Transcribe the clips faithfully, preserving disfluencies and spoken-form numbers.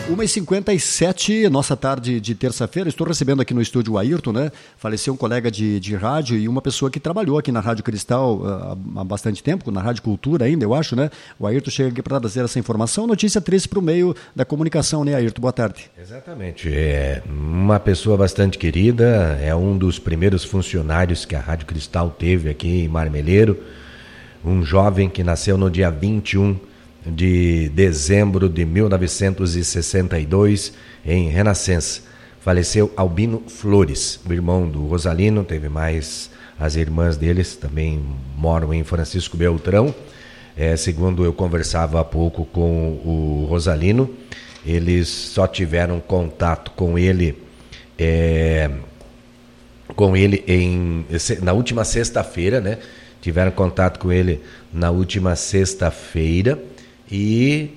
uma e cinquenta e sete, nossa tarde de terça-feira. Estou recebendo aqui no estúdio o Ayrton, né? Faleceu um colega de, de rádio e uma pessoa que trabalhou aqui na Rádio Cristal uh, há bastante tempo, na Rádio Cultura ainda, eu acho, né? O Ayrton chega aqui para trazer essa informação. Notícia triste para o meio da comunicação, né, Ayrton? Boa tarde. Exatamente. É uma pessoa bastante querida, é um dos primeiros funcionários que a Rádio Cristal teve aqui em Marmeleiro. Um jovem que nasceu no dia vinte e um de dezembro de mil novecentos e sessenta e dois, em Renascença. Faleceu Albino Flores, o irmão do Rosalino. Teve mais as irmãs deles, também moram em Francisco Beltrão. É, segundo eu conversava há pouco com o Rosalino, eles só tiveram contato com ele é, com ele em, na última sexta-feira, né? Tiveram contato com ele na última sexta-feira. E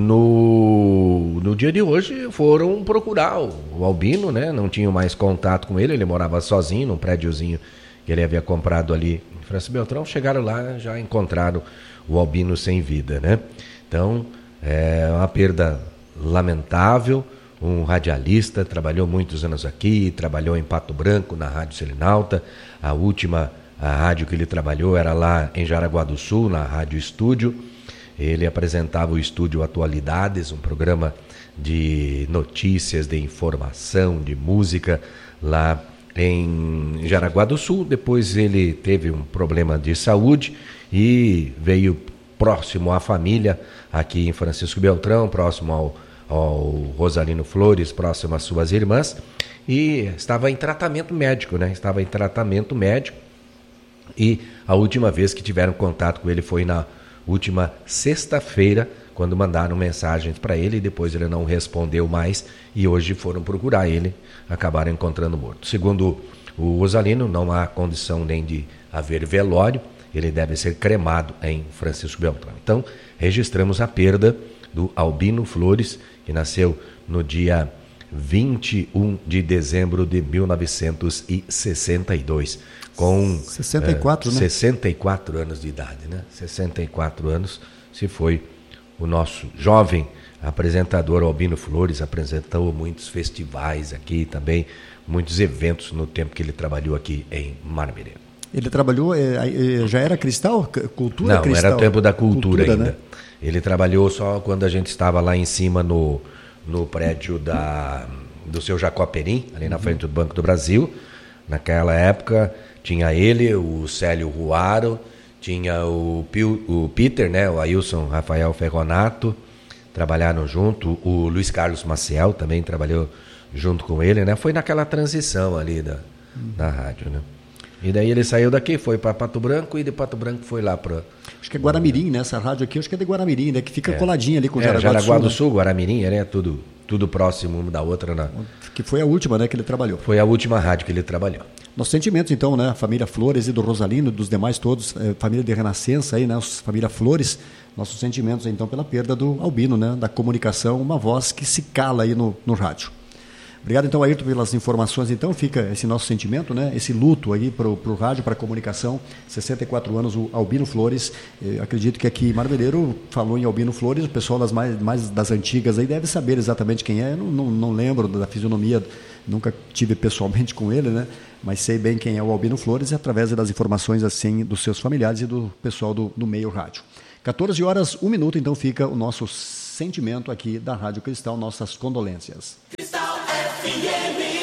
no, no dia de hoje foram procurar o, o Albino, né? Não tinham mais contato com ele, ele morava sozinho num prédiozinho que ele havia comprado ali em Francisco Beltrão. Chegaram lá, já encontraram o Albino sem vida, né? Então, é uma perda lamentável. Um radialista, trabalhou muitos anos aqui, trabalhou em Pato Branco, na Rádio Selinalta. A última a rádio que ele trabalhou era lá em Jaraguá do Sul, na Rádio Estúdio. Ele apresentava o Estúdio Atualidades, um programa de notícias, de informação, de música, lá em Jaraguá do Sul. Depois ele teve um problema de saúde e veio próximo à família, aqui em Francisco Beltrão, próximo ao, ao Rosalino Flores, próximo às suas irmãs, e estava em tratamento médico, né? Estava em tratamento médico, e a última vez que tiveram contato com ele foi na última sexta-feira, quando mandaram mensagens para ele, e depois ele não respondeu mais, e hoje foram procurar ele, acabaram encontrando morto. Segundo o Rosalino, não há condição nem de haver velório, ele deve ser cremado em Francisco Beltrão. Então, registramos a perda do Albino Flores, que nasceu no dia vinte e um de dezembro de mil novecentos e sessenta e dois, com sessenta e quatro, uh, né? sessenta e quatro anos de idade, né? sessenta e quatro anos, se foi o nosso jovem apresentador Albino Flores. Apresentou muitos festivais aqui também, muitos eventos no tempo que ele trabalhou aqui em Marmeleiro. Ele trabalhou, é, já era Cristal? Cultura Não, Cristal? era tempo da cultura, cultura ainda. Né? Ele trabalhou só quando a gente estava lá em cima no, no prédio da, do seu Jacó Perim, ali na frente do Banco do Brasil. Naquela época tinha ele, o Célio Ruaro, tinha o, Pio, o Peter, né, o Ailson Rafael Ferronato, trabalharam junto. O Luiz Carlos Maciel também trabalhou junto com ele, né? Foi naquela transição ali da, hum. da rádio, né? E daí ele saiu daqui, foi para Pato Branco, e de Pato Branco foi lá para... Acho que é Guaramirim, né? Essa rádio aqui, acho que é de Guaramirim, né? Que fica é. coladinha ali com o é, Jaraguá, Jaraguá do Sul. do Sul, Guaramirim, né? Tudo, tudo próximo uma da outra. Na... Que foi a última, né? Que ele trabalhou. Foi a última rádio que ele trabalhou. Nossos sentimentos, então, né? A família Flores e do Rosalino, dos demais todos, é, família de Renascença aí, né? Família Flores, nossos sentimentos, então, pela perda do Albino, né? Da comunicação, uma voz que se cala aí no, no rádio. Obrigado, então, Ayrton, pelas informações. Então, fica esse nosso sentimento, né? Esse luto aí para o rádio, para a comunicação. sessenta e quatro anos, o Albino Flores. Eu acredito que aqui em Marmeleiro falou em Albino Flores, o pessoal das mais, mais das antigas aí deve saber exatamente quem é. Eu não, não, não lembro da fisionomia, nunca tive pessoalmente com ele, né? Mas sei bem quem é o Albino Flores e através das informações assim dos seus familiares e do pessoal do, do meio rádio. quatorze horas, um minuto, então fica o nosso sentimento aqui da Rádio Cristal, nossas condolências. Cristal F M.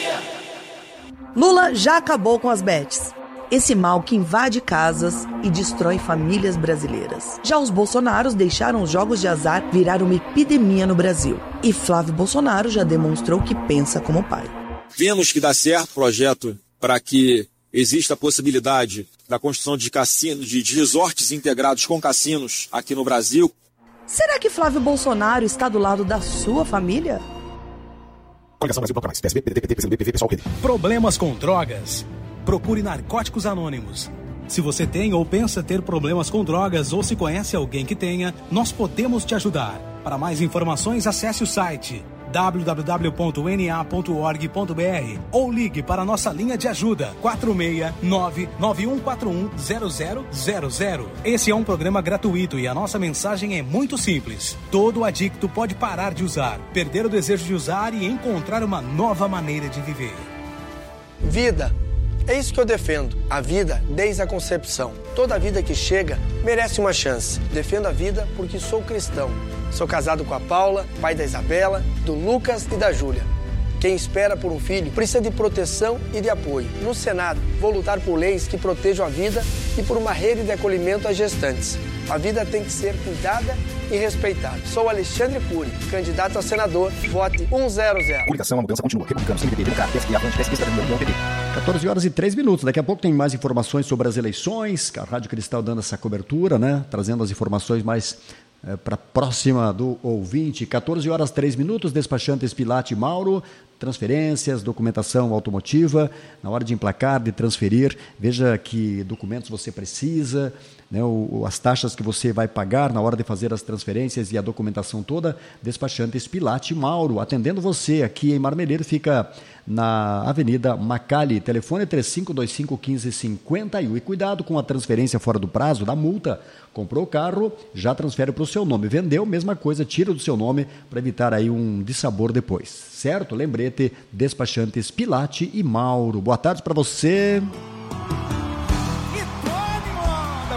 Lula já acabou com as bets. Esse mal que invade casas e destrói famílias brasileiras. Já os Bolsonaros deixaram os jogos de azar virar uma epidemia no Brasil. E Flávio Bolsonaro já demonstrou que pensa como pai. Vemos que dá certo o projeto para que exista a possibilidade da construção de cassinos, de resorts integrados com cassinos aqui no Brasil. Será que Flávio Bolsonaro está do lado da sua família? Problemas com drogas? Procure Narcóticos Anônimos. Se você tem ou pensa ter problemas com drogas ou se conhece alguém que tenha, nós podemos te ajudar. Para mais informações, acesse o site w w w ponto n a ponto org ponto b r ou ligue para a nossa linha de ajuda quatro seis nove nove um quatro um zero zero zero zero. Esse é um programa gratuito e a nossa mensagem é muito simples. Todo adicto pode parar de usar, perder o desejo de usar e encontrar uma nova maneira de viver. Vida. É isso que eu defendo. A vida desde a concepção. Toda vida que chega merece uma chance. Defendo a vida porque sou cristão. Sou casado com a Paula, pai da Isabela, do Lucas e da Júlia. Quem espera por um filho precisa de proteção e de apoio. No Senado, vou lutar por leis que protejam a vida e por uma rede de acolhimento às gestantes. A vida tem que ser cuidada e respeitada. Sou Alexandre Cury, candidato a senador. Vote um zero zero. Comunicação, a mudança continua. Republicanos, M D B, Democratas e Avante, Pesquisa da União, P D. quatorze horas e três minutos. Daqui a pouco tem mais informações sobre as eleições. A Rádio Cristal dando essa cobertura, né? Trazendo as informações mais é, para próxima do ouvinte. quatorze horas e três minutos. Despachantes Pilate e Mauro. Transferências, documentação automotiva. Na hora de emplacar, de transferir, veja que documentos você precisa, né, o, as taxas que você vai pagar na hora de fazer as transferências e a documentação toda. Despachantes Pilate e Mauro, atendendo você aqui em Marmeleiro, fica na Avenida Macali, telefone três cinco dois cinco, um cinco cinco um. E cuidado com a transferência fora do prazo, da multa. Comprou o carro, já transfere para o seu nome. Vendeu, mesma coisa, tira do seu nome para evitar aí um dissabor depois. Certo? Lembrete, Despachantes Pilate e Mauro. Boa tarde para você.